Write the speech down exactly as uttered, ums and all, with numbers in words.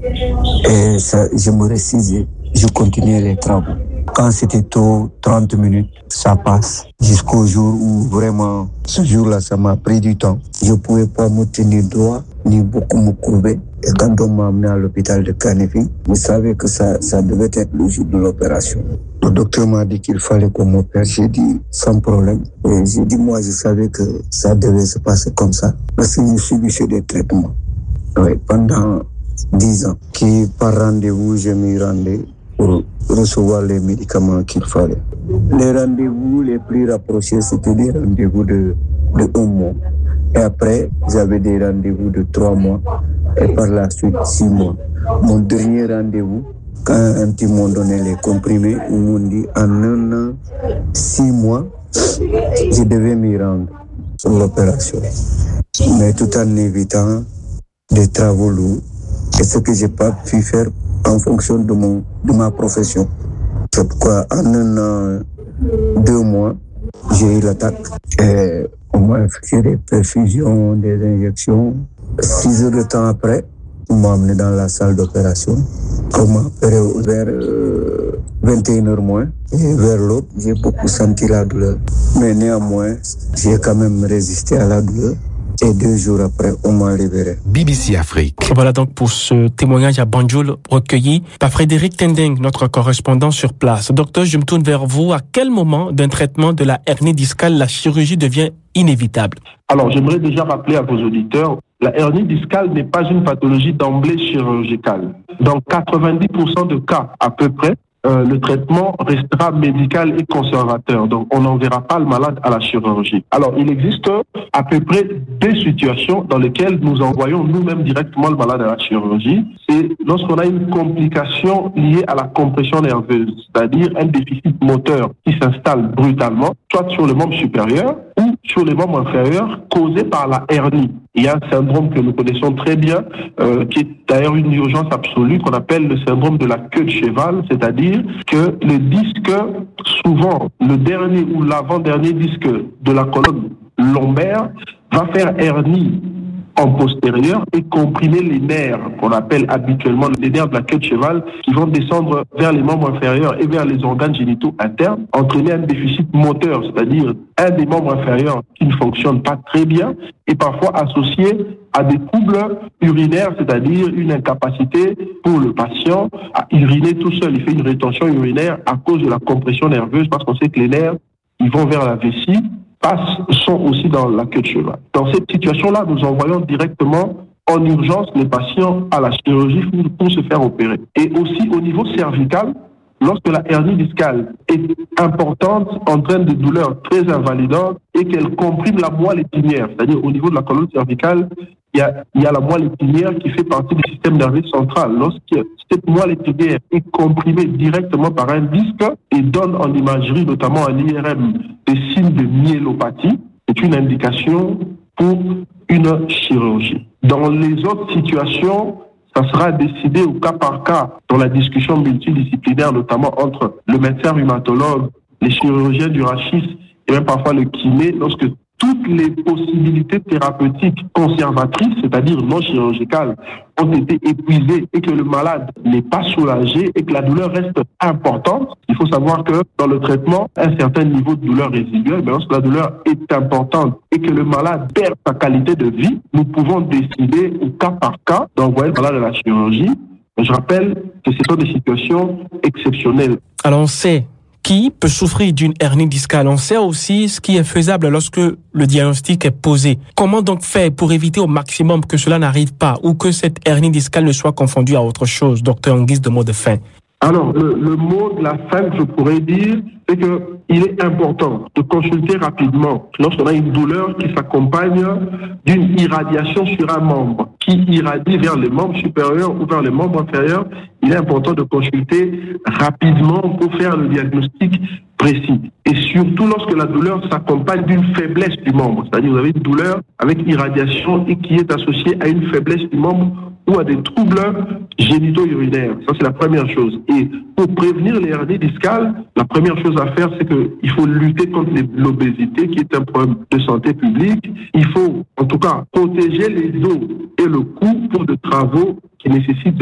Et ça, je me récisais, je continuais les travaux. Quand c'était tôt, trente minutes, ça passe. Jusqu'au jour où vraiment, ce jour-là, ça m'a pris du temps. Je ne pouvais pas me tenir droit, ni beaucoup me courber. Et quand on m'a amené à l'hôpital de Kanifing, je savais que ça, ça devait être le jour de l'opération. Le docteur m'a dit qu'il fallait qu'on m'opère. J'ai dit, sans problème. Et j'ai dit, moi, je savais que ça devait se passer comme ça. Parce que je subissais des traitements. Oui, pendant dix ans. Qui, par rendez-vous, je m'y rendais pour recevoir les médicaments qu'il fallait. Les rendez-vous les plus rapprochés, c'était des rendez-vous de, de un mois. Et après, j'avais des rendez-vous de trois mois. Et par la suite, six mois. Mon dernier rendez-vous, quand ils m'ont donné les comprimés, ils m'ont dit en un an, six mois, je devais m'y rendre sur l'opération. Mais tout en évitant des travaux lourds. Et ce que je n'ai pas pu faire en fonction de, mon, de ma profession. C'est pourquoi en un an, deux mois, j'ai eu l'attaque. Et on m'a effectué des perfusions, des injections. Six heures de temps après, on m'a amené dans la salle d'opération. On m'a opéré vers euh, vingt et une heures moins. Et vers l'autre, j'ai beaucoup senti la douleur. Mais néanmoins, j'ai quand même résisté à la douleur. Et deux jours après, on m'a libéré. B B C Afrique. Voilà donc pour ce témoignage à Banjul recueilli par Frédéric Tendeng, notre correspondant sur place. Docteur, je me tourne vers vous. À quel moment d'un traitement de la hernie discale, la chirurgie devient inévitable? Alors, j'aimerais déjà rappeler à vos auditeurs, la hernie discale n'est pas une pathologie d'emblée chirurgicale. Dans quatre-vingt-dix pour cent de cas à peu près, Euh, le traitement restera médical et conservateur. Donc, on n'enverra pas le malade à la chirurgie. Alors, il existe à peu près des situations dans lesquelles nous envoyons nous-mêmes directement le malade à la chirurgie. C'est lorsqu'on a une complication liée à la compression nerveuse, c'est-à-dire un déficit moteur qui s'installe brutalement, soit sur le membre supérieur ou sur les membres inférieurs, causé par la hernie. Il y a un syndrome que nous connaissons très bien, euh, qui est d'ailleurs une urgence absolue, qu'on appelle le syndrome de la queue de cheval, c'est-à-dire que le disque, souvent le dernier ou l'avant-dernier disque de la colonne lombaire, va faire hernie en postérieur et comprimer les nerfs qu'on appelle habituellement les nerfs de la queue de cheval qui vont descendre vers les membres inférieurs et vers les organes génitaux internes, entraîner un déficit moteur, c'est-à-dire un des membres inférieurs qui ne fonctionne pas très bien et parfois associé à des troubles urinaires, c'est-à-dire une incapacité pour le patient à uriner tout seul. Il fait une rétention urinaire à cause de la compression nerveuse parce qu'on sait que les nerfs, ils vont vers la vessie, passent, sont aussi dans la queue de cheval. Dans cette situation-là, nous envoyons directement en urgence les patients à la chirurgie pour, pour se faire opérer. Et aussi au niveau cervical, lorsque la hernie discale est importante, entraîne des douleurs très invalidantes et qu'elle comprime la moelle épinière, c'est-à-dire au niveau de la colonne cervicale, il y a, il y a la moelle épinière qui fait partie du système nerveux central. Lorsque cette moelle épinière est comprimée directement par un disque et donne en imagerie, notamment en I R M, des signes de myélopathie, c'est une indication pour une chirurgie. Dans les autres situations, ça sera décidé au cas par cas dans la discussion multidisciplinaire, notamment entre le médecin rhumatologue, les chirurgiens du rachis et même parfois le kiné, lorsque toutes les possibilités thérapeutiques conservatrices, c'est-à-dire non chirurgicales, ont été épuisées et que le malade n'est pas soulagé et que la douleur reste importante. Il faut savoir que dans le traitement, un certain niveau de douleur résiduelle, mais lorsque la douleur est importante et que le malade perd sa qualité de vie, nous pouvons décider au cas par cas d'envoyer le malade à la chirurgie. Je rappelle que ce sont des situations exceptionnelles. Alors on sait qui peut souffrir d'une hernie discale. On sait aussi ce qui est faisable lorsque le diagnostic est posé. Comment donc faire pour éviter au maximum que cela n'arrive pas ou que cette hernie discale ne soit confondue à autre chose, docteur, en guise de mot de fin? Alors, le, le mot de la fin que je pourrais dire, c'est qu'il est important de consulter rapidement lorsqu'on a une douleur qui s'accompagne d'une irradiation sur un membre, qui irradie vers les membres supérieurs ou vers les membres inférieurs. Il est important de consulter rapidement pour faire le diagnostic précis. Et surtout lorsque la douleur s'accompagne d'une faiblesse du membre, c'est-à-dire vous avez une douleur avec irradiation et qui est associée à une faiblesse du membre ou à des troubles génito-urinaires. Ça, c'est la première chose. Et pour prévenir les hernies discales, la première chose à faire, c'est qu'il faut lutter contre l'obésité, qui est un problème de santé publique. Il faut, en tout cas, protéger les os et le cou pour des travaux qui nécessitent